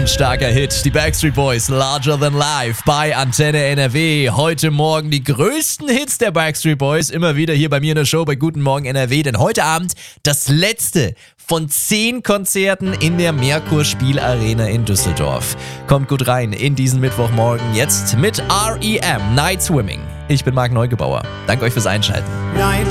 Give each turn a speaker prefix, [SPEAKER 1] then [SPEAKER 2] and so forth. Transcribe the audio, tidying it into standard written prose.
[SPEAKER 1] Starker Hit. Die Backstreet Boys, Larger Than Life bei Antenne NRW. Heute Morgen die größten Hits der Backstreet Boys. Immer wieder hier bei mir in der Show bei Guten Morgen NRW. Denn heute Abend das letzte von 10 Konzerten in der Merkur Spielarena in Düsseldorf. Kommt gut rein in diesen Mittwochmorgen. Jetzt mit R.E.M. Night Swimming. Ich bin Marc Neugebauer. Danke euch fürs Einschalten.